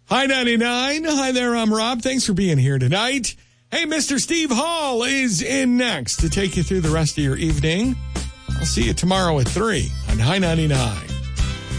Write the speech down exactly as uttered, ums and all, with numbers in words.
Hi ninety-nine. Hi there, I'm Rob. Thanks for being here tonight. Hey, Mister Steve Hall is in next to take you through the rest of your evening. I'll see you tomorrow at three on Hi ninety-nine.